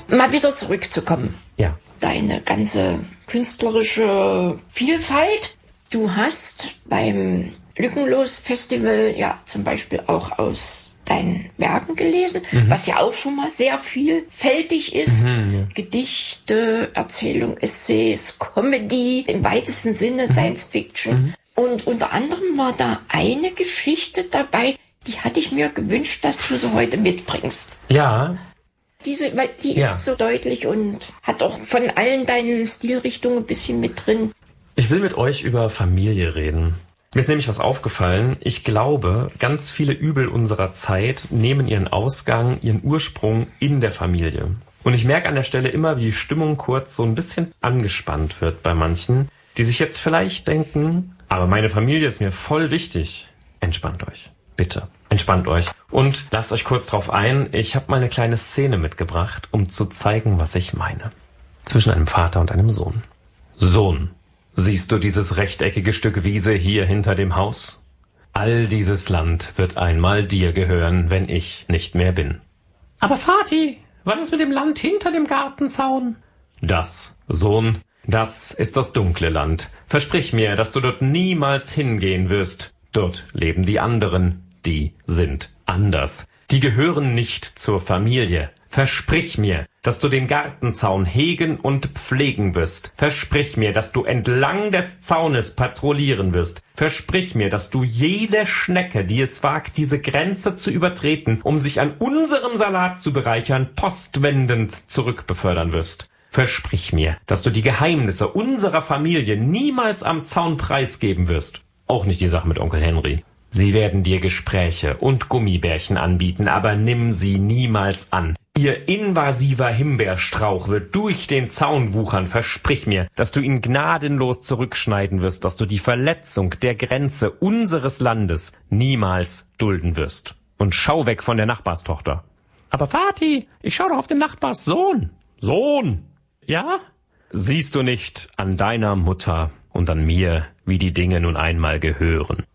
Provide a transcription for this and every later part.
mal wieder zurückzukommen. Ja. Deine ganze künstlerische Vielfalt. Du hast beim Lückenlos-Festival ja zum Beispiel auch aus deinen Werken gelesen, was ja auch schon mal sehr vielfältig ist. Gedichte, Erzählung, Essays, Comedy, im weitesten Sinne Science Fiction. Und unter anderem war da eine Geschichte dabei, die hatte ich mir gewünscht, dass du sie heute mitbringst. Ja. Weil die ist so deutlich und hat auch von allen deinen Stilrichtungen ein bisschen mit drin. Ich will mit euch über Familie reden. Mir ist nämlich was aufgefallen. Ich glaube, ganz viele Übel unserer Zeit nehmen ihren Ausgang, ihren Ursprung in der Familie. Und ich merke an der Stelle immer, wie die Stimmung kurz so ein bisschen angespannt wird bei manchen, die sich jetzt vielleicht denken, aber meine Familie ist mir voll wichtig. Entspannt euch. Bitte. Entspannt euch. Und lasst euch kurz drauf ein. Ich habe mal eine kleine Szene mitgebracht, um zu zeigen, was ich meine. Zwischen einem Vater und einem Sohn. Sohn. Siehst du dieses rechteckige Stück Wiese hier hinter dem Haus? All dieses Land wird einmal dir gehören, wenn ich nicht mehr bin. Aber Vati, was ist mit dem Land hinter dem Gartenzaun? Das, Sohn, das ist das dunkle Land. Versprich mir, dass du dort niemals hingehen wirst. Dort leben die anderen, die sind anders. Die gehören nicht zur Familie. Versprich mir, dass du den Gartenzaun hegen und pflegen wirst. Versprich mir, dass du entlang des Zaunes patrouillieren wirst. Versprich mir, dass du jede Schnecke, die es wagt, diese Grenze zu übertreten, um sich an unserem Salat zu bereichern, postwendend zurückbefördern wirst. Versprich mir, dass du die Geheimnisse unserer Familie niemals am Zaun preisgeben wirst. Auch nicht die Sache mit Onkel Henry. Sie werden dir Gespräche und Gummibärchen anbieten, aber nimm sie niemals an. Ihr invasiver Himbeerstrauch wird durch den Zaun wuchern. Versprich mir, dass du ihn gnadenlos zurückschneiden wirst, dass du die Verletzung der Grenze unseres Landes niemals dulden wirst. Und schau weg von der Nachbarstochter. Aber Vati, ich schau doch auf den Nachbarssohn. Sohn! Ja? Siehst du nicht an deiner Mutter und an mir, wie die Dinge nun einmal gehören?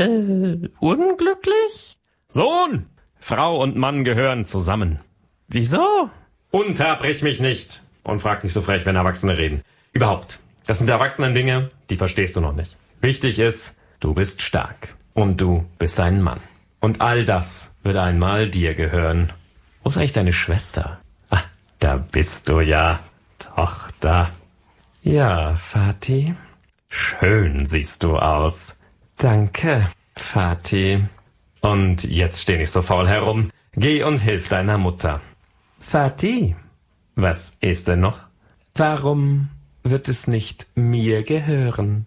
Unglücklich? Sohn! Frau und Mann gehören zusammen. Wieso? Unterbrich mich nicht und frag nicht so frech, wenn Erwachsene reden. Überhaupt, das sind Erwachsenen-Dinge, die verstehst du noch nicht. Wichtig ist, du bist stark und du bist ein Mann. Und all das wird einmal dir gehören. Wo ist eigentlich deine Schwester? Ah, da bist du ja, Tochter. Ja, Vati, schön siehst du aus. Danke, Vati. Und jetzt steh nicht so faul herum. Geh und hilf deiner Mutter. Vati, was ist denn noch? Warum wird es nicht mir gehören?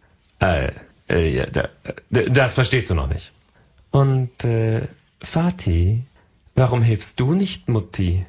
Das verstehst du noch nicht. Und, Vati, warum hilfst du nicht Mutti?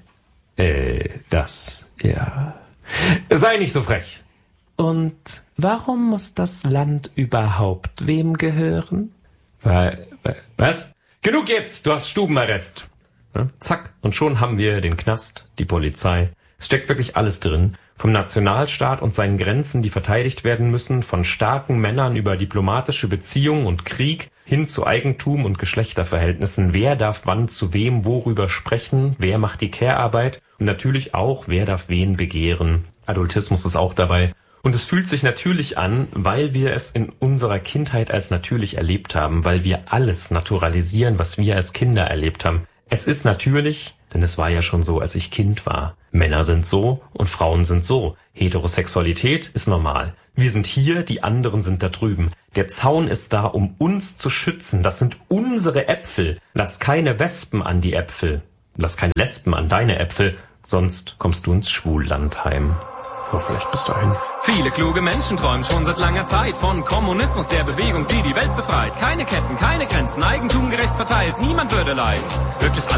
Ja. Sei nicht so frech. Und warum muss das Land überhaupt wem gehören? Was? Genug jetzt, du hast Stubenarrest. Ja, zack, und schon haben wir den Knast, die Polizei. Es steckt wirklich alles drin. Vom Nationalstaat und seinen Grenzen, die verteidigt werden müssen, von starken Männern über diplomatische Beziehungen und Krieg hin zu Eigentum und Geschlechterverhältnissen. Wer darf wann zu wem worüber sprechen? Wer macht die Care-Arbeit? Und natürlich auch, wer darf wen begehren? Adultismus ist auch dabei. Und es fühlt sich natürlich an, weil wir es in unserer Kindheit als natürlich erlebt haben, weil wir alles naturalisieren, was wir als Kinder erlebt haben. Es ist natürlich, denn es war ja schon so, als ich Kind war. Männer sind so und Frauen sind so. Heterosexualität ist normal. Wir sind hier, die anderen sind da drüben. Der Zaun ist da, um uns zu schützen. Das sind unsere Äpfel. Lass keine Wespen an die Äpfel. Lass keine Lesben an deine Äpfel, sonst kommst du ins Schwulland heim. Vielleicht bis dahin. Viele kluge Menschen träumen schon seit langer Zeit von Kommunismus, der Bewegung, die die Welt befreit. Keine Ketten, keine Grenzen, Eigentum gerecht verteilt, niemand würde leiden. Wirklich